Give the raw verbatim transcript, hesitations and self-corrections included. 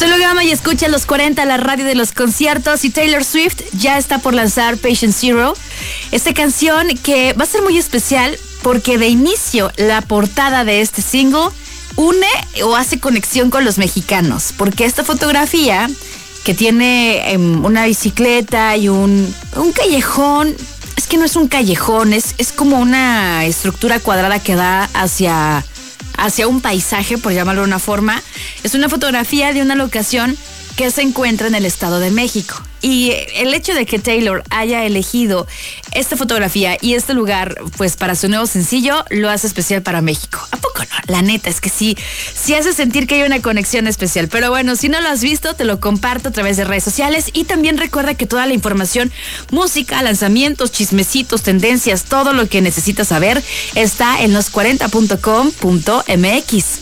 Solo Gama y escucha los cuarenta, la radio de los conciertos. Y Taylor Swift ya está por lanzar Patient Zero. Esta canción que va a ser muy especial porque de inicio la portada de este single une o hace conexión con los mexicanos. Porque esta fotografía que tiene um, una bicicleta y un, un callejón, es que no es un callejón, es, es como una estructura cuadrada que da hacia... hacia un paisaje, por llamarlo de una forma. Es una fotografía de una locación que se encuentra en el Estado de México. Y el hecho de que Taylor haya elegido esta fotografía y este lugar, pues para su nuevo sencillo, lo hace especial para México. ¿A poco no? La neta es que sí, sí hace sentir que hay una conexión especial. Pero bueno, si no lo has visto, te lo comparto a través de redes sociales. Y también recuerda que toda la información, música, lanzamientos, chismecitos, tendencias, todo lo que necesitas saber está en los cuarenta punto com punto m x.